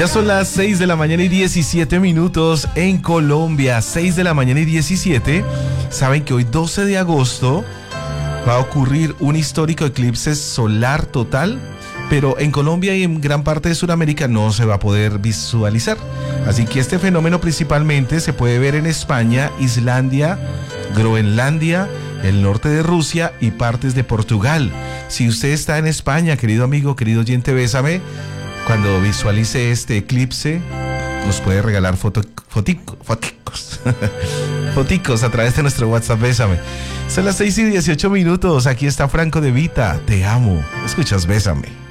Ya son las 6 de la mañana y 17 minutos en Colombia. 6 de la mañana y 17. Saben que hoy 12 de agosto va a ocurrir un histórico eclipse solar total, pero en Colombia y en gran parte de Sudamérica no se va a poder visualizar. Así que este fenómeno principalmente se puede ver en España, Islandia, Groenlandia, el norte de Rusia y partes de Portugal. Si usted está en España, querido amigo, querido oyente, bésame, cuando visualice este eclipse, nos puede regalar foticos a través de nuestro WhatsApp, bésame. Son las 6 y 18 minutos, aquí está Franco De Vita, te amo, escuchas Bésame.